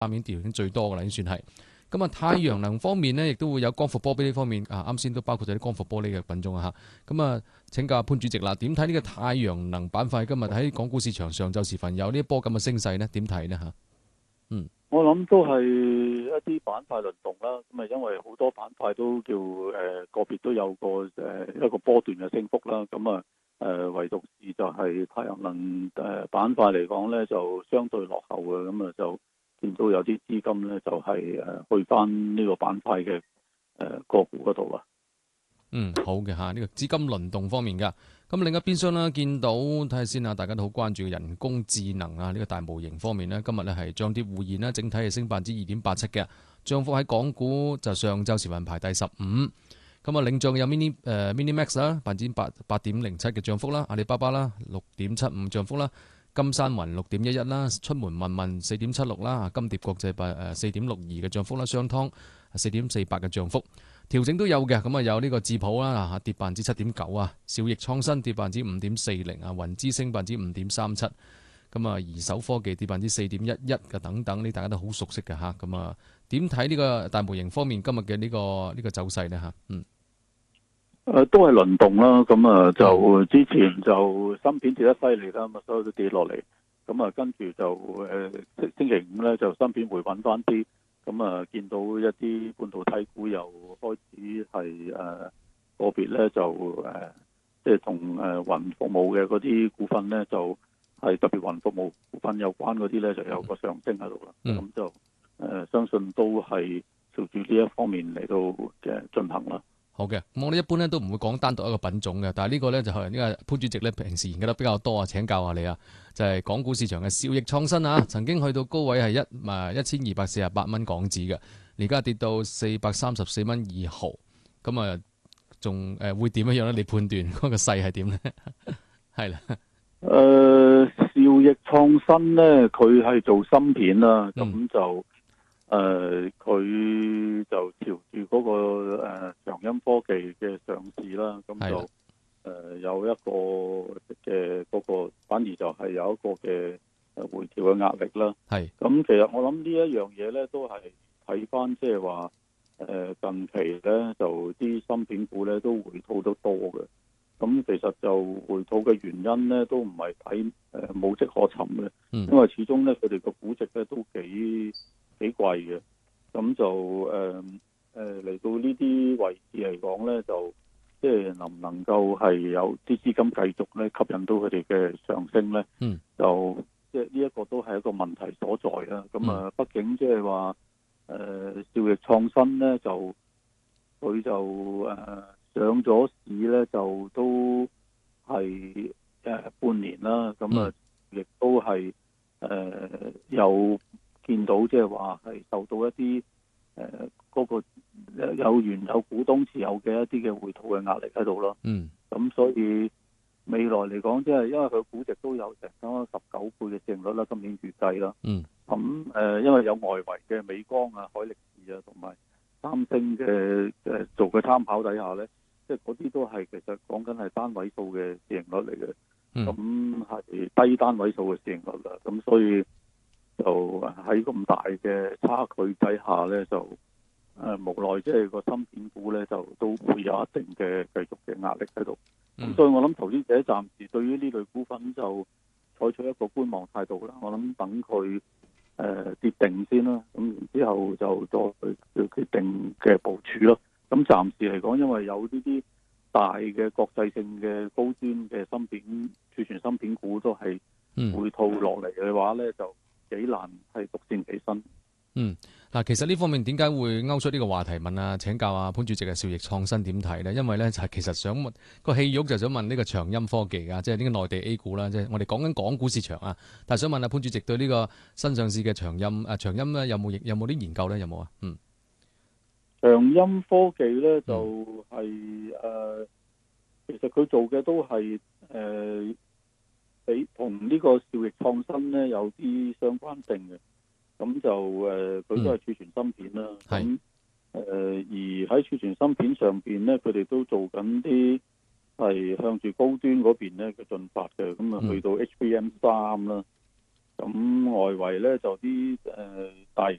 面調整最多㗎啦，已經算係。咁啊，太陽能方面咧，亦都會有光伏玻璃呢方面啊，啱先都包括咗啲光伏玻璃嘅品種啊嚇。咁啊，請教潘主席啦，點睇呢個太陽能板塊今日喺港股市場上晝時分有呢一波咁嘅升勢呢？點睇呢嚇？ 我諗都係一啲板塊輪動啦，咁啊因為好多板塊都叫個別都有一個波段嘅升幅啦，咁啊唯獨是就係太陽能板塊嚟講咧就相對落後嘅，咁啊就見到有啲資金咧就係去翻呢個板塊嘅個股嗰度啊。 好嘅嚇，呢個資金輪動方面㗎。咁另一邊廂啦，見到睇下先啊，大家都好關注嘅人工智能啊，呢個大模型方面呢，今日呢係漲跌互現啦，整體係升2.87%嘅，漲幅喺港股就上晝時分排第15。咁啊，領漲有 Minimax 啦8.07嘅漲幅啦，阿里巴巴啦6.75漲幅啦，金山雲6.11啦，出門問問4.76啦，金蝶國際4.62嘅漲幅啦，商湯4.48嘅漲幅。調整都有嘅，咁啊有呢個智普啦跌7.9%啊，兆易創新跌5.40%啊，雲之星5.37%，咁啊移手科技跌4.11%嘅等等，呢大家都好熟悉嘅嚇。咁啊點睇呢個大模型方面今日嘅呢個走勢呢嚇？ 都係輪動啦，咁啊就之前就芯片跌得犀利啦，咁啊所有都跌落嚟，咁啊跟住就星期五咧就芯片回穩翻啲。咁啊，見到一啲半導體股又開始係個別咧就即係同雲服務嘅嗰啲股份咧，就係特別雲服務股份有關嗰啲咧，就有個上升喺度啦。咁就相信都係朝住呢一方面嚟到嘅進行啦。 好嘅，咁我哋一般咧都唔會講單獨一個品種嘅，但係呢個咧就係呢個潘主席咧平時研究得比較多啊，請教下你啊，就係港股市場嘅兆易創新啊，曾經去到高位係1248蚊港紙嘅，而家跌到434蚊2毫，咁啊仲會點樣咧？你判斷嗰個勢係點咧？係啦， 兆易創新咧，佢係做芯片啦，咁就。佢就朝住嗰個長鑫科技嘅上市啦，咁就有一個嘅嗰個，反而就係有一個嘅回調嘅壓力啦。咁其實我諗呢一樣嘢咧，都係睇翻即係話近期咧就啲芯片股咧都回吐得多嘅。咁其實就回吐嘅原因咧都唔係睇冇跡可尋嘅，因為始終咧佢哋個估值咧都幾貴嘅，咁就嚟到呢啲位置嚟講咧，就即係能唔能夠係有啲資金繼續咧吸引到佢哋嘅上升咧？就即係呢一個都係一個問題所在啦。咁啊，畢竟即係話兆易創新咧，就佢就上咗市咧，就都係半年啦。咁啊，亦都係有。見到即係話係受到一啲嗰個有原有股東持有嘅一啲嘅回吐嘅壓力喺度咯。咁所以未來嚟講，即係因為佢估值都有成19倍嘅市盈率啦，今年預計啦。咁因為有外圍嘅美光啊、海力士啊同埋三星嘅做嘅參考底下咧，即係嗰啲都係其實講緊係單位數嘅市盈率嚟嘅。咁係低單位數嘅市盈率啦。咁所以就喺咁大嘅差距底下咧，就無奈即係個芯片股咧，就都會有一定嘅繼續嘅壓力喺度。咁所以我諗投資者暫時對於呢類股份就採取一個觀望態度啦。我諗等佢跌定先啦，咁然之後就再決定嘅部署咯。咁暫時嚟講，因為有呢啲大嘅國際性嘅高端嘅芯片儲存芯片股都係回吐落嚟嘅話咧，就幾難係獨善其身。 嗱，其實呢方面點解會勾出呢個話題問啊？請教阿潘主席嘅兆易創新點睇呢？因為咧就係其實想問個戲肉就想問呢個長鑫科技啊，即係呢個內地 A 股啦，即係我哋講緊港股市場啊。但係想問阿潘主席對呢個新上市嘅長鑫咧有冇啲研究咧？有冇啊？ 長鑫科技咧就係其實佢做嘅都係同呢個兆易創新咧有啲相關性嘅，咁就佢都係儲存芯片啦。咁而喺儲存芯片上邊咧，佢哋都做緊啲係向住高端嗰邊咧嘅進發嘅，咁啊去到 HBM3啦。 咁外圍咧就啲大型